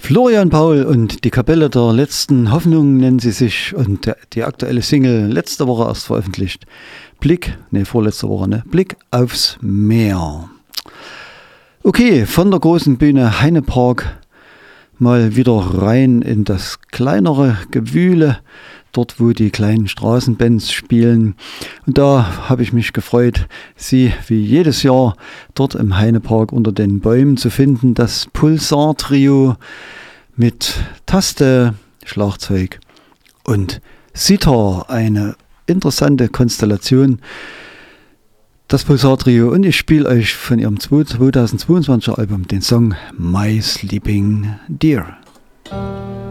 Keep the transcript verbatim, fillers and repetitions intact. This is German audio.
Florian Paul und die Kapelle der letzten Hoffnung nennen sie sich und der, die aktuelle Single letzte Woche erst veröffentlicht. Blick, ne, vorletzte Woche, ne? Blick aufs Meer. Okay, von der großen Bühne Heinepark mal wieder rein in das kleinere Gewühle, dort wo die kleinen Straßenbands spielen. Und da habe ich mich gefreut, sie wie jedes Jahr dort im Heinepark unter den Bäumen zu finden. Das Pulsar-Trio mit Taste, Schlagzeug und Sitar. Eine interessante Konstellation. Das Pulsar-Trio, und ich spiele euch von ihrem zweitausendzweiundzwanziger Album den Song My Sleeping Deer.